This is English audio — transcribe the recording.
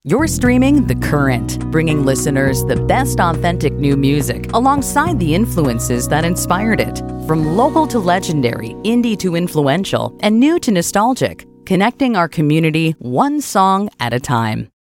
You're streaming The Current, bringing listeners the best authentic new music alongside the influences that inspired it. From local to legendary, indie to influential, and new to nostalgic, connecting our community one song at a time.